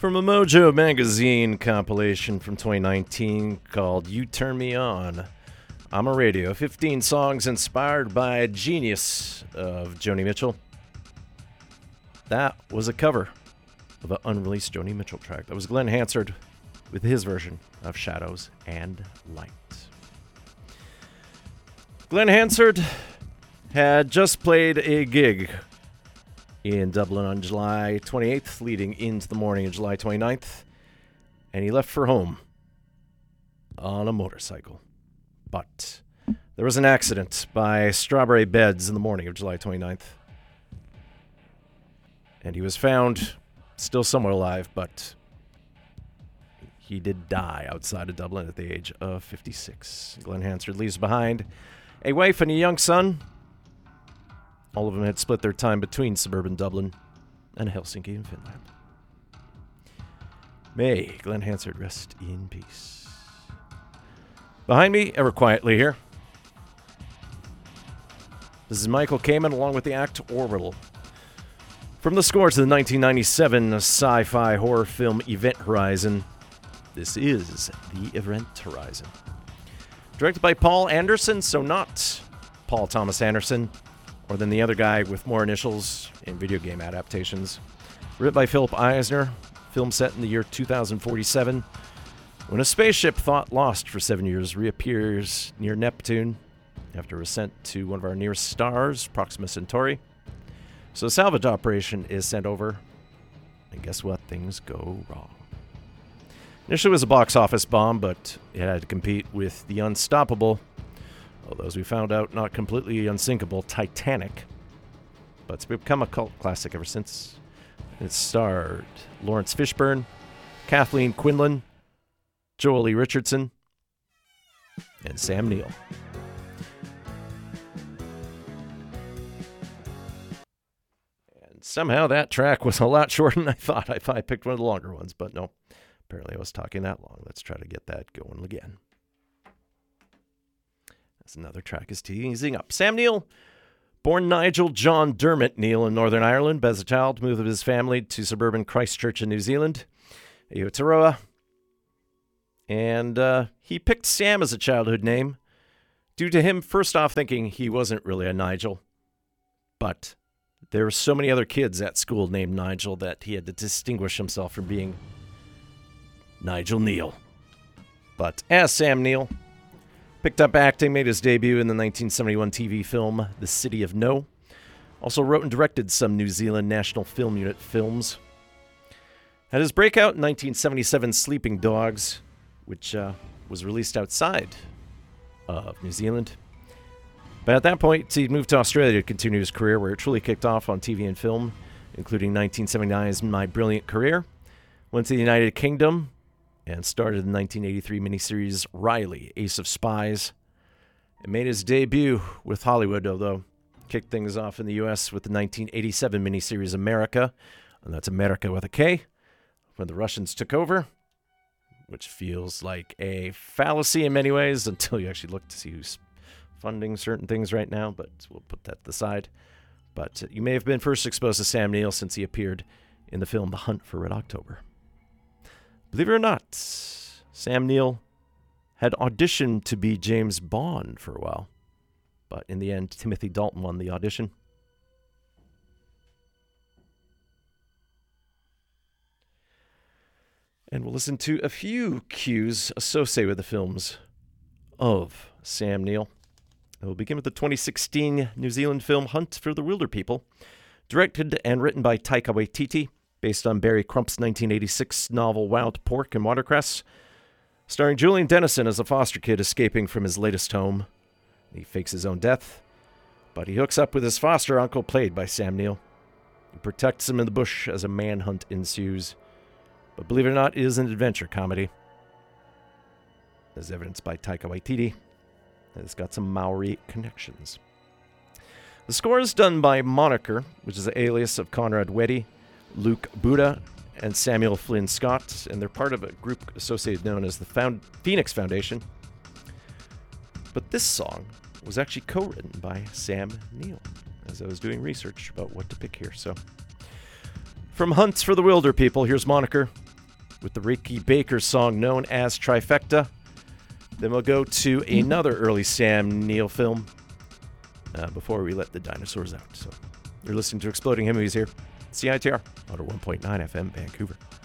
From a Mojo magazine compilation from 2019 called You Turn Me On, I'm a Radio. 15 songs inspired by a genius of Joni Mitchell. That was a cover of an unreleased Joni Mitchell track. That was Glenn Hansard with his version of Shadows and Light. Glenn Hansard had just played a gig in Dublin on July 28th, leading into the morning of July 29th, and he left for home on a motorcycle. But there was an accident by Strawberry Beds in the morning of July 29th, and he was found still somewhat alive, but he did die outside of Dublin at the age of 56. Glenn Hansard leaves behind a wife and a young son. All of them had split their time between suburban Dublin and Helsinki in Finland. May Glenn Hansard rest in peace. Behind me, ever quietly here, this is Michael Kamen along with the act Orbital. From the score to the 1997 sci-fi horror film Event Horizon, this is The Event Horizon. Directed by Paul Anderson, so not Paul Thomas Anderson, or than the other guy with more initials in video game adaptations. Written by Philip Eisner, film set in the year 2047, when a spaceship thought lost for 7 years reappears near Neptune after a ascent to one of our nearest stars, Proxima Centauri. So a salvage operation is sent over, and guess what? Things go wrong. Initially it was a box office bomb, but it had to compete with the unstoppable, although as we found out, not completely unsinkable, Titanic. But it's become a cult classic ever since. It starred Lawrence Fishburne, Kathleen Quinlan, Joel E. Richardson, and Sam Neill. And somehow that track was a lot shorter than I thought. I thought I picked one of the longer ones, but no. Apparently I was talking that long. Let's try to get that going again. That's another track is teasing up. Sam Neill, born Nigel John Dermot Neill in Northern Ireland, but as a child moved with his family to suburban Christchurch in New Zealand, Aotearoa. And he picked Sam as a childhood name due to him first off thinking he wasn't really a Nigel. But there were so many other kids at school named Nigel that he had to distinguish himself from being Nigel Neill. But as Sam Neill, picked up acting, made his debut in the 1971 TV film The City of No. Also wrote and directed some New Zealand National Film Unit films. Had his breakout in 1977 Sleeping Dogs, which was released outside of New Zealand. But at that point, he moved to Australia to continue his career, where it truly kicked off on TV and film, including 1979's My Brilliant Career. Went to the United Kingdom and started the 1983 miniseries Riley, Ace of Spies, and made his debut with Hollywood, although kicked things off in the U.S. with the 1987 miniseries America, and that's America with a K, when the Russians took over, which feels like a fallacy in many ways until you actually look to see who's funding certain things right now, but we'll put that to the side. But you may have been first exposed to Sam Neill since he appeared in the film The Hunt for Red October. Believe it or not, Sam Neill had auditioned to be James Bond for a while. But in the end, Timothy Dalton won the audition. And we'll listen to a few cues associated with the films of Sam Neill. And we'll begin with the 2016 New Zealand film Hunt for the Wilderpeople, directed and written by Taika Waititi, based on Barry Crump's 1986 novel Wild Pork and Watercress, starring Julian Dennison as a foster kid escaping from his latest home. He fakes his own death, but he hooks up with his foster uncle, played by Sam Neill. He protects him in the bush as a manhunt ensues. But believe it or not, it is an adventure comedy, as evidenced by Taika Waititi. It's got some Maori connections. The score is done by Moniker, which is an alias of Conrad Weddy, Luke Buda, and Samuel Flynn Scott, and they're part of a group associated known as the Phoenix Foundation. But this song was actually co-written by Sam Neill, as I was doing research about what to pick here. So, from Hunt for the Wilderpeople, here's Moniker with the Ricky Baker song known as Trifecta. Then we'll go to another early Sam Neill film before we let the dinosaurs out. So you're listening to Exploding Head Movies here, CITR, 101.9 FM, Vancouver.